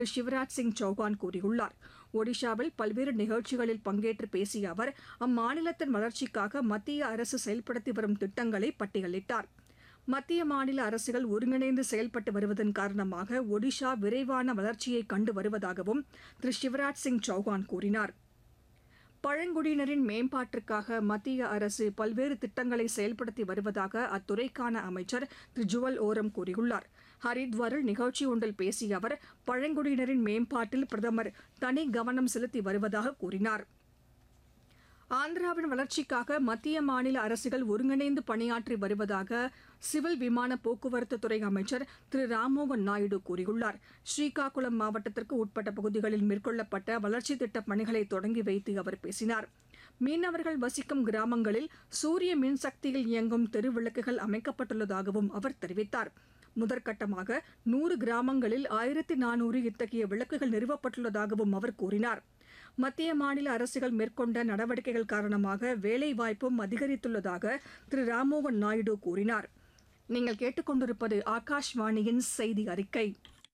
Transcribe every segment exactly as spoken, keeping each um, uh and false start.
சிவராஜ் சிங் சௌகான் கூறியுள்ளார். ஒடிஷாவில் பல்வேறு நிகழ்ச்சிகளில் பங்கேற்று பேசிய அவர் அம்மாநிலத்தின் வளர்ச்சிக்காக மத்திய அரசு செயல்படுத்தி வரும் திட்டங்களை பட்டியலிட்டார். மத்திய மாநில அரசுகள் ஒருங்கிணைந்து செயல்பட்டு வருவதன் காரணமாக ஒடிஷா விரைவான வளர்ச்சியை கண்டு வருவதாகவும் திரு சிவராஜ் சிங் சௌகான் கூறினார். பழங்குடியினரின் மேம்பாட்டிற்காக மத்திய அரசு பல்வேறு திட்டங்களை செயல்படுத்தி வருவதாக அத்துறைக்கான அமைச்சர் திரு ஜுவல் ஓரம் கூறியுள்ளார். ஹரித்வாரில் நிகழ்ச்சி ஒன்றில் பேசிய அவர் பழங்குடியினரின் மேம்பாட்டில் பிரதமர் தனி கவனம் செலுத்தி வருவதாக கூறினார். ஆந்திராவின் வளர்ச்சிக்காக மத்திய மாநில அரசுகள் ஒருங்கிணைந்து பணியாற்றி வருவதாக சிவில் விமான போக்குவரத்து துறை அமைச்சர் திரு ராம்மோகன் நாயுடு கூறியுள்ளார். ஸ்ரீகாகுளம் மாவட்டத்திற்கு உட்பட்ட பகுதிகளில் மேற்கொள்ளப்பட்ட வளர்ச்சித் திட்டப் பணிகளை தொடங்கி வைத்து அவர் பேசினார். மீனவர்கள் வசிக்கும் கிராமங்களில் சூரிய மின்சக்தியில் இயங்கும் தெருவிளக்குகள் அமைக்கப்பட்டுள்ளதாகவும் அவர் தெரிவித்தார். முதற்கட்டமாக நூறு கிராமங்களில் ஆயிரத்தி நானூறு இத்தகைய விளக்குகள் நிறுவப்பட்டுள்ளதாகவும் அவர் கூறினார். மத்திய மாநில அரசுகள் மேற்கொண்ட நடவடிக்கைகள் காரணமாக வேலைவாய்ப்பும் அதிகரித்துள்ளதாக திரு ராம்மோகன் நாயுடு கூறினார். நீங்கள் கேட்டுக்கொண்டிருப்பது ஆகாஷ்வாணியின் செய்தி அறிக்கை.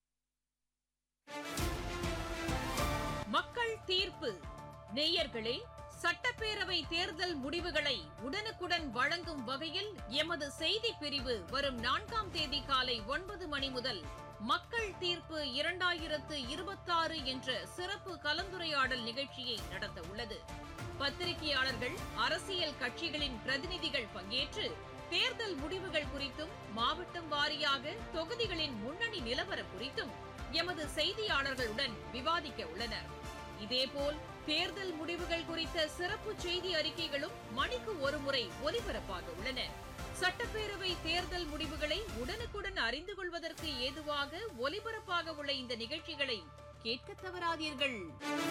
மக்கள் தீர்ப்பு. நேயர்களே, சட்டப்பேரவை தேர்தல் முடிவுகளை உடனுக்குடன் வழங்கும் வகையில் எமது செய்தி பிரிவு வரும் நான்காம் தேதி காலை ஒன்பது மணி முதல் மக்கள் தீர்ப்பு இரண்டாயிரத்து இருபத்தாறு என்ற சிறப்பு கலந்துரையாடல் நிகழ்ச்சியை நடத்த உள்ளது. பத்திரிகையாளர்கள், அரசியல் கட்சிகளின் பிரதிநிதிகள் பங்கேற்று தேர்தல் முடிவுகள் குறித்தும் மாவட்டம் வாரியாக தொகுதிகளின் முன்னணி நிலவரம் குறித்தும் எமது செய்தியாளர்களுடன் விவாதிக்க உள்ளனர். இதேபோல் தேர்தல் முடிவுகள் குறித்த சிறப்பு செய்தி அறிக்கைகளும் மணிக்கு ஒருமுறை ஒலிபரப்பாக உள்ளன. சட்டப்பேரவை தேர்தல் முடிவுகளை உடனுக்குடன் அறிந்து கொள்வதற்கு ஏதுவாக ஒலிபரப்பாக உள்ள இந்த நிகழ்ச்சிகளை கேட்க தவறாதீர்கள்.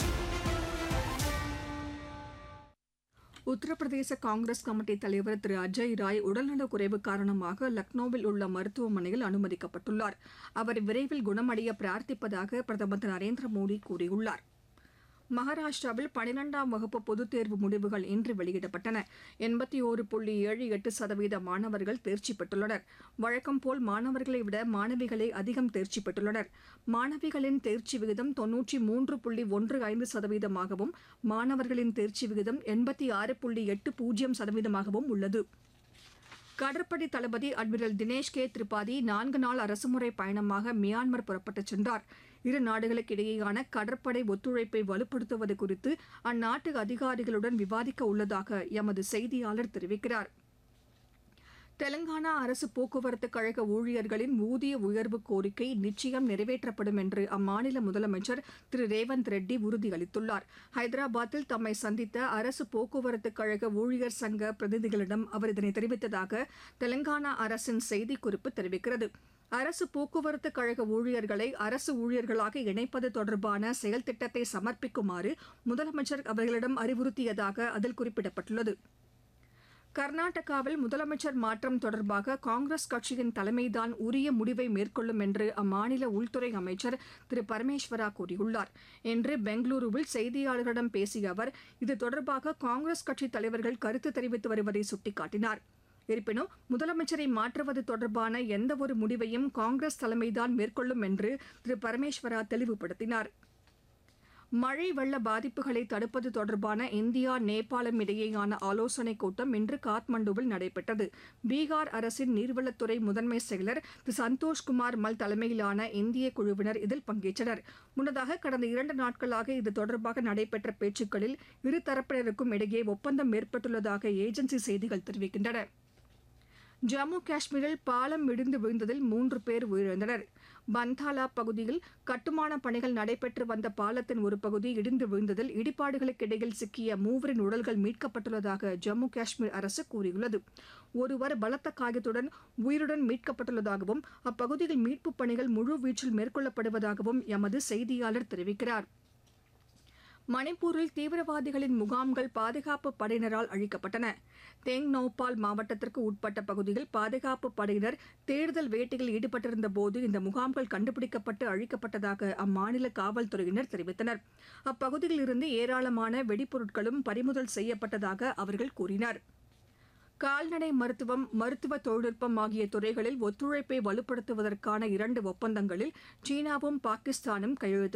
உத்தரப்பிரதேச காங்கிரஸ் கமிட்டி தலைவர் திரு அஜய் ராய் உடல்நலக் குறைவு காரணமாக லக்னோவில் உள்ள மருத்துவமனையில் அனுமதிக்கப்பட்டுள்ளார். அவர் விரைவில் குணமடைய பிரார்த்திப்பதாக பிரதமர் திரு நரேந்திர மோடி கூறியுள்ளார். மகாராஷ்டிராவில் பனிரெண்டாம் வகுப்பு பொதுத் தேர்வு முடிவுகள் இன்று வெளியிடப்பட்டன. எண்பத்தி ஒரு புள்ளி ஏழு எட்டு சதவீத மாணவர்கள் தேர்ச்சி பெற்றுள்ளனர். வழக்கம்போல் மாணவர்களை விட மாணவிகளே அதிகம் தேர்ச்சி பெற்றுள்ளனர். மாணவிகளின் தேர்ச்சி விகிதம் தொன்னூற்றி மூன்று புள்ளி ஒன்று ஐந்து சதவீதமாகவும் மாணவர்களின் தேர்ச்சி விகிதம் எண்பத்தி ஆறு புள்ளி எட்டு பூஜ்ஜியம் சதவீதமாகவும் உள்ளது. கடற்படை தளபதி அட்மிரல் தினேஷ் கே திரிபாதி நான்கு நாள் அரசுமுறை பயணமாக மியான்மர் புறப்பட்டுச் சென்றார். இரு நாடுகளுக்கு இடையேயான கடற்படை ஒத்துழைப்பை வலுப்படுத்துவது குறித்து அந்நாட்டு அதிகாரிகளுடன் விவாதிக்க உள்ளதாக எமது செய்தியாளர் தெரிவிக்கிறார். தெலங்கானா அரசு போக்குவரத்து கழக ஊழியர்களின் ஊதிய உயர்வு கோரிக்கை நிச்சயம் நிறைவேற்றப்படும் என்று அம்மாநில முதலமைச்சர் திரு ரேவந்த் ரெட்டி உறுதியளித்துள்ளார். ஹைதராபாத்தில் தம்மை சந்தித்த அரசு போக்குவரத்து கழக ஊழியர் சங்க பிரதிநிதிகளிடம் அவர் இதனை தெரிவித்ததாக தெலங்கானா அரசின் செய்திக்குறிப்பு தெரிவிக்கிறது. அரசு போக்குவரத்து கழக ஊழியர்களை அரசு ஊழியர்களாக இணைப்பது தொடர்பான செயல் திட்டத்தை சமர்ப்பிக்குமாறு முதலமைச்சர் அவர்களிடம் அறிவுறுத்தியதாக அதில் குறிப்பிடப்பட்டுள்ளது. கர்நாடகாவில் முதலமைச்சர் மாற்றம் தொடர்பாக காங்கிரஸ் கட்சியின் தலைமைதான் உரிய முடிவை மேற்கொள்ளும் என்று அம்மாநில உள்துறை அமைச்சர் திரு பரமேஸ்வரா கூறியுள்ளார். இன்று பெங்களூருவில் செய்தியாளர்களிடம் பேசிய அவர் இது தொடர்பாக காங்கிரஸ் கட்சித் தலைவர்கள் கருத்து தெரிவித்து வருவதை சுட்டிக்காட்டினார். இருப்பினும் முதலமைச்சரை மாற்றுவது தொடர்பான எந்தவொரு முடிவையும் காங்கிரஸ் தலைமைதான் மேற்கொள்ளும் என்று திரு பரமேஸ்வரா தெளிவுபடுத்தினார். மழை வெள்ள பாதிப்புகளை தடுப்பது தொடர்பான இந்தியா நேபாளம் இடையேயான ஆலோசனைக் கூட்டம் இன்று காத்மண்டுவில் நடைபெற்றது. பீகார் அரசின் நீர்வளத்துறை முதன்மை செயலர் திரு சந்தோஷ்குமார் மல் தலைமையிலான இந்திய குழுவினர் இதில் பங்கேற்றனர். முன்னதாக கடந்த இரண்டு நாட்களாக இது தொடர்பாக நடைபெற்ற பேச்சுக்களில் இரு தரப்பினருக்கும் இடையே ஒப்பந்தம் ஏற்பட்டுள்ளதாக ஏஜென்சி செய்திகள் தெரிவிக்கின்றன. ஜம்மு காஷ்மீரில் பாலம் இடிந்து விழுந்ததில் மூன்று பேர் உயிரிழந்தனர். பந்தாலா பகுதியில் கட்டுமான பணிகள் நடைபெற்று வந்த பாலத்தின் ஒரு பகுதி இடிந்து விழுந்ததில் இடிபாடுகளுக்கு இடையில் சிக்கிய மூவரின் உடல்கள் மீட்கப்பட்டுள்ளதாக ஜம்மு காஷ்மீர் அரசு கூறியுள்ளது. ஒருவர் பலத்த காயத்துடன் உயிருடன் மீட்கப்பட்டுள்ளதாகவும் அப்பகுதியில் மீட்புப் பணிகள் முழுவீச்சில் மேற்கொள்ளப்படுவதாகவும் எமது செய்தியாளர் தெரிவிக்கிறார். மணிப்பூரில் தீவிரவாதிகளின் முகாம்கள் பாதுகாப்பு படையினரால் அழிக்கப்பட்டன. தெங் நௌபால் மாவட்டத்திற்கு உட்பட்ட பகுதியில் பாதுகாப்பு படையினர் தேடுதல் வேட்டையில் ஈடுபட்டிருந்த போது இந்த முகாம்கள் கண்டுபிடிக்கப்பட்டு அழிக்கப்பட்டதாக அம்மாநில காவல்துறையினர் தெரிவித்தனர். அப்பகுதியில் இருந்து ஏராளமான வெடிப்பொருட்களும் பறிமுதல் செய்யப்பட்டதாக அவர்கள் கூறினர். கால்நடை மருத்துவம் மருத்துவ தொழில்நுட்பம் ஆகிய துறைகளில் ஒத்துழைப்பை வலுப்படுத்துவதற்கான இரண்டு ஒப்பந்தங்களில் சீனாவும் பாகிஸ்தானும் கையெழுத்து